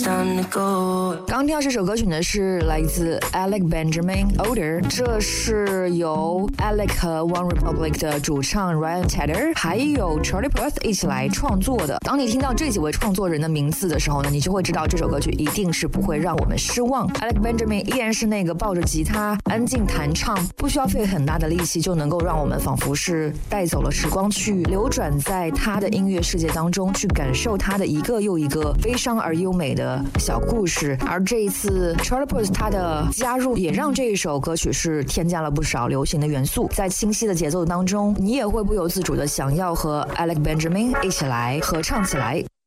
刚听到这首歌曲呢，是来自 Alec Benjamin Older， 这是由 Alec 和 One Republic 的主唱 Ryan Tedder 还有 Charlie Puth 一起来创作的。当你听到这几位创作人的名字的时候呢，你就会知道这首歌曲一定是不会让我们失望。 Alec Benjamin 依然是那个抱着吉他安静弹唱，不需要费很大的力气就能够让我们仿佛是带走了时光，去流转在他的音乐世界当中，去感受他的一个又一个悲伤而优美的小故事。而这一次 Charlie Puth 他的加入也让这一首歌曲是添加了不少流行的元素，在清晰的节奏当中，你也会不由自主的想要和 Alec Benjamin 一起来合唱起来。